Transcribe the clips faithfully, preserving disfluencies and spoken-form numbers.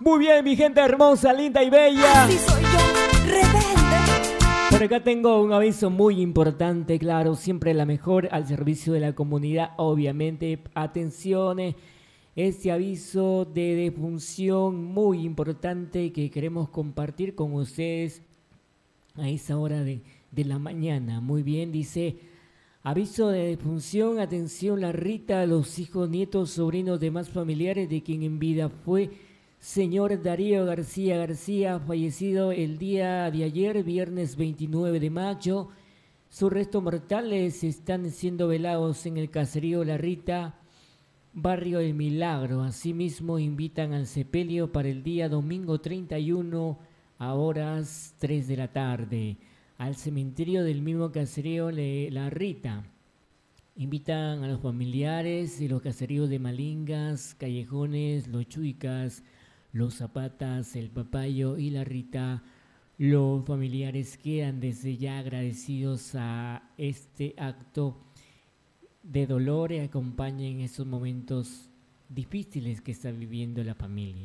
Muy bien, mi gente hermosa, linda y bella. Así soy yo, rebelde. Por acá tengo un aviso muy importante, claro, siempre la mejor al servicio de la comunidad, obviamente. Atención, eh, este aviso de defunción muy importante que queremos compartir con ustedes a esa hora de, de la mañana. Muy bien, dice, aviso de defunción, atención, la Rita, los hijos, nietos, sobrinos, demás familiares de quien en vida fue señor Darío García García, fallecido el día de ayer, viernes veintinueve de mayo. Sus restos mortales están siendo velados en el caserío La Rita, barrio El Milagro. Asimismo, invitan al sepelio para el día domingo treinta y uno a horas tres de la tarde al cementerio del mismo caserío La Rita. Invitan a los familiares de los caseríos de Malingas, Callejones, Los Chuicas, Los Zapatas, El Papayo y La Rita. Los familiares quedan desde ya agradecidos a este acto de dolor y acompañen estos momentos difíciles que está viviendo la familia.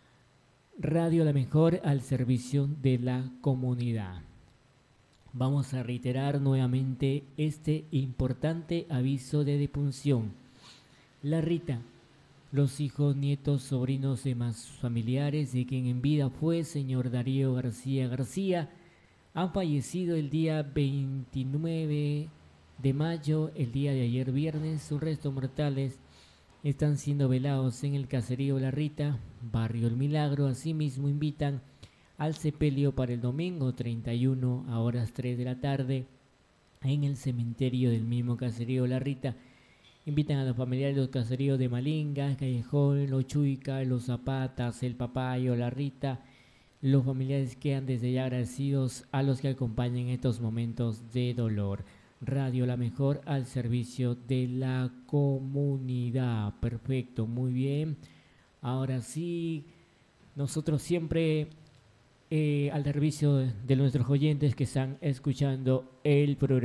Radio La Mejor al servicio de la comunidad. Vamos a reiterar nuevamente este importante aviso de defunción. La Rita, los hijos, nietos, sobrinos, demás familiares de quien en vida fue señor Darío García García han fallecido el día veintinueve de mayo, el día de ayer viernes. Sus restos mortales están siendo velados en el caserío La Rita, barrio El Milagro. Asimismo, invitan al sepelio para el domingo treinta y uno a horas tres de la tarde en el cementerio del mismo caserío La Rita. Invitan a los familiares de los caseríos de Malingas, Callejón, Los Chuicas, Los Zapatas, El Papayo, La Rita. Los familiares quedan desde ya agradecidos a los que acompañan estos momentos de dolor. Radio La Mejor al servicio de la comunidad. Perfecto, muy bien. Ahora sí, nosotros siempre eh, al servicio de nuestros oyentes que están escuchando el programa.